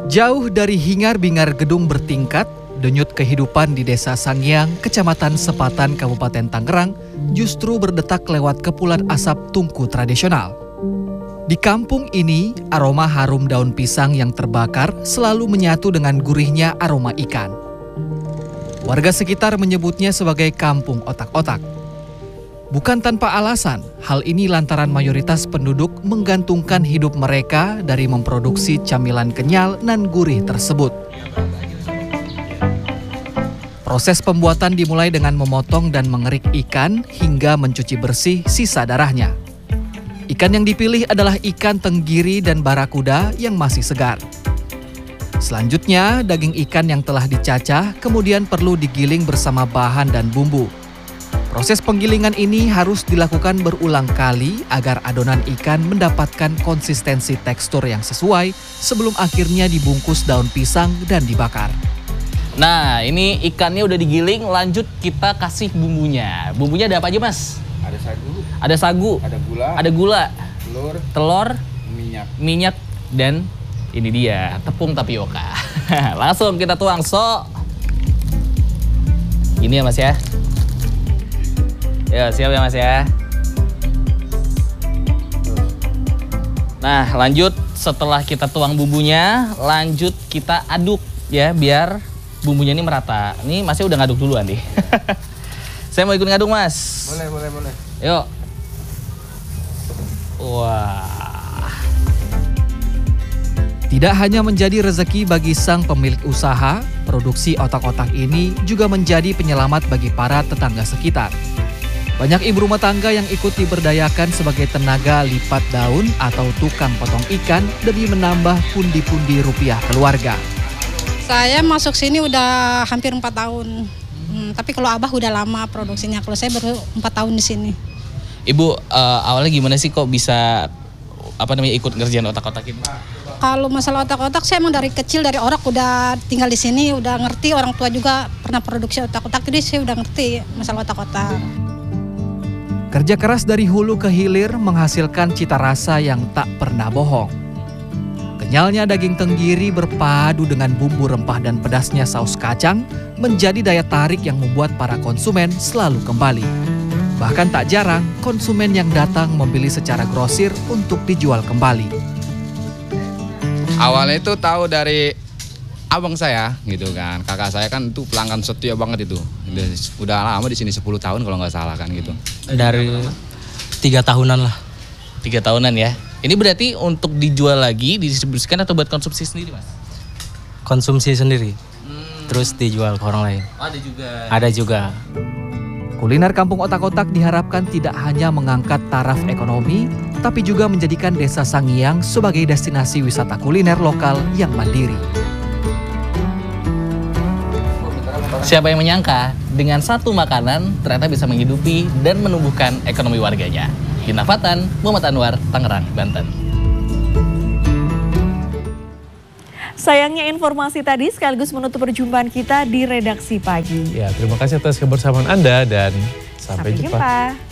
Jauh dari hingar-bingar gedung bertingkat, denyut kehidupan di Desa Sangiang, Kecamatan Sepatan, Kabupaten Tangerang, justru berdetak lewat kepulan asap tungku tradisional. Di kampung ini, aroma harum daun pisang yang terbakar selalu menyatu dengan gurihnya aroma ikan. Warga sekitar menyebutnya sebagai kampung otak-otak. Bukan tanpa alasan, hal ini lantaran mayoritas penduduk menggantungkan hidup mereka dari memproduksi camilan kenyal nan gurih tersebut. Proses pembuatan dimulai dengan memotong dan mengerik ikan hingga mencuci bersih sisa darahnya. Ikan yang dipilih adalah ikan tenggiri dan barakuda yang masih segar. Selanjutnya, daging ikan yang telah dicacah kemudian perlu digiling bersama bahan dan bumbu. Proses penggilingan ini harus dilakukan berulang kali agar adonan ikan mendapatkan konsistensi tekstur yang sesuai sebelum akhirnya dibungkus daun pisang dan dibakar. Nah, ini ikannya udah digiling, lanjut kita kasih bumbunya. Bumbunya ada apa aja, Mas? Ada sagu. Ada sagu. Ada gula. Telur. Minyak. Dan ini dia, tepung tapioka. Langsung kita tuang, Ini ya, Mas ya. Ya, siap ya, Mas ya. Nah, lanjut setelah kita tuang bumbunya, lanjut kita aduk ya, biar bumbunya ini merata. Ini Masnya udah ngaduk duluan nih. Saya mau ikut ngaduk, Mas. Boleh. Yuk. Wah. Tidak hanya menjadi rezeki bagi sang pemilik usaha, produksi otak-otak ini juga menjadi penyelamat bagi para tetangga sekitar. Banyak ibu rumah tangga yang ikut diberdayakan sebagai tenaga lipat daun atau tukang potong ikan demi menambah pundi-pundi rupiah keluarga. Saya masuk sini udah hampir 4 tahun. Tapi kalau Abah udah lama produksinya, kalau saya baru 4 tahun di sini. Ibu, awalnya gimana sih kok bisa ikut ngerjain otak-otak ini? Kalau masalah otak-otak, saya emang dari kecil, dari orang udah tinggal di sini, udah ngerti. Orang tua juga pernah produksi otak-otak, jadi saya udah ngerti masalah otak-otak. Kerja keras dari hulu ke hilir menghasilkan cita rasa yang tak pernah bohong. Kenyalnya daging tenggiri berpadu dengan bumbu rempah dan pedasnya saus kacang menjadi daya tarik yang membuat para konsumen selalu kembali. Bahkan tak jarang konsumen yang datang membeli secara grosir untuk dijual kembali. Awalnya itu tahu dari abang saya gitu kan. Kakak saya kan itu pelanggan setia banget itu. Udah lama di sini 10 tahun kalau nggak salah kan gitu. Dari 3 tahunan lah. 3 tahunan ya. Ini berarti untuk dijual lagi, didistribusikan atau buat konsumsi sendiri, Mas? Konsumsi sendiri. Terus dijual ke orang lain. Oh, ada juga. Ada juga. Kuliner kampung otak-otak diharapkan tidak hanya mengangkat taraf ekonomi, tapi juga menjadikan Desa Sangiang sebagai destinasi wisata kuliner lokal yang mandiri. Siapa yang menyangka dengan satu makanan ternyata bisa menghidupi dan menumbuhkan ekonomi warganya. Hina Fatan, Muhammad Anwar, Tangerang, Banten. Sayangnya informasi tadi sekaligus menutup perjumpaan kita di redaksi pagi. Ya, terima kasih atas kebersamaan Anda dan sampai jumpa.